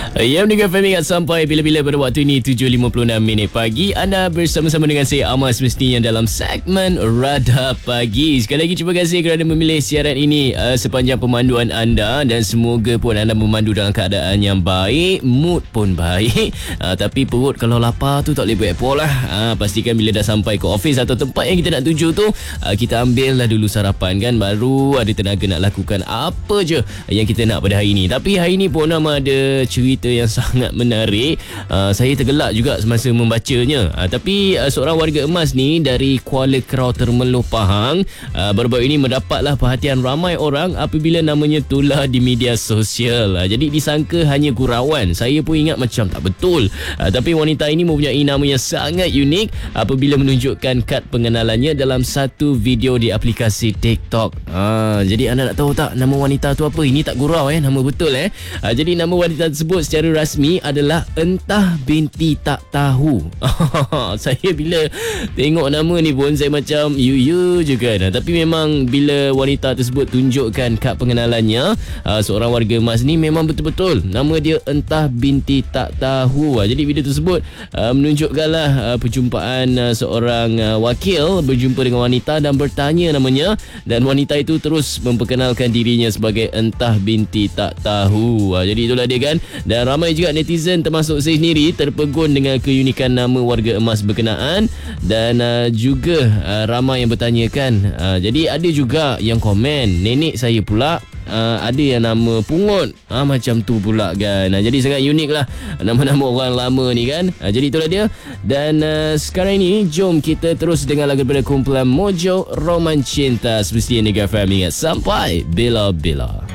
Ya, mendengar Fahmi ingat sampai bila-bila pada waktu ini 7.56 pagi. Anda bersama-sama dengan saya Amal semestinya dalam segmen Radar Pagi. Sekali lagi terima kasih kerana memilih siaran ini sepanjang pemanduan anda, dan semoga pun anda memandu dalam keadaan yang baik, mood pun baik. Tapi perut kalau lapar tu tak boleh buat apa lah. Pastikan bila dah sampai ke office atau tempat yang kita nak tuju tu, kita ambil lah dulu sarapan kan, baru ada tenaga nak lakukan apa je yang kita nak pada hari ini. Tapi hari ini pun nama ada cerita yang sangat menarik. Saya tergelak juga semasa membacanya. Tapi seorang warga emas ni dari Kuala Kerau Termeloh Pahang baru-baru ini mendapatlah perhatian ramai orang apabila namanya tular di media sosial. Jadi disangka hanya gurauan. Saya pun ingat macam tak betul. Tapi wanita ini mempunyai nama yang sangat unik apabila menunjukkan kad pengenalannya dalam satu video di aplikasi TikTok. Jadi anda nak tahu tak nama wanita tu apa? Ini tak gurau nama betul Jadi nama wanita tersebut secara rasmi adalah Entah Binti Tak Tahu. Saya bila tengok nama ni pun saya macam you je kan. Tapi memang bila wanita tersebut tunjukkan kad pengenalannya, seorang warga emas ni memang betul-betul nama dia Entah Binti Tak Tahu. Jadi video tersebut menunjukkanlah perjumpaan seorang wakil berjumpa dengan wanita dan bertanya namanya, dan wanita itu terus memperkenalkan dirinya sebagai Entah Binti Tak Tahu. Jadi itulah dia kan. Dan ramai juga netizen termasuk saya sendiri terpegun dengan keunikan nama warga emas berkenaan, dan juga ramai yang bertanyakan. Jadi ada juga yang komen, nenek saya pula ada yang nama Pungut, macam tu pula kan. Jadi sangat unik lah nama-nama orang lama ni kan. Jadi itulah dia. Dan sekarang ini jom kita terus dengar lagu daripada kumpulan Mojo, Roman Cinta, semestinya Negara FM ingat sampai bila-bila.